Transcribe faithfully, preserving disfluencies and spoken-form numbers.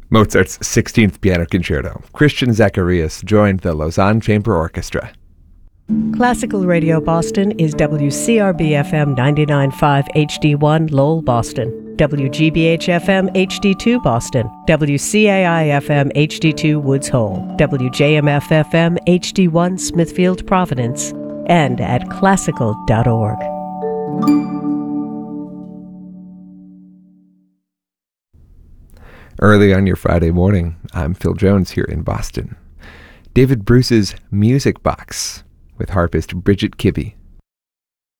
Mozart's sixteenth Piano Concerto. Christian Zacharias joined the Lausanne Chamber Orchestra. Classical Radio Boston is W C R B F M ninety-nine point five H D one Lowell, Boston, W G B H F M H D two Boston, W C A I F M H D two Woods Hole, W J M F F M H D one Smithfield, Providence, and at classical dot org. Early on your Friday morning, I'm Phil Jones here in Boston. David Bruce's Music Box with harpist Bridget Kibbe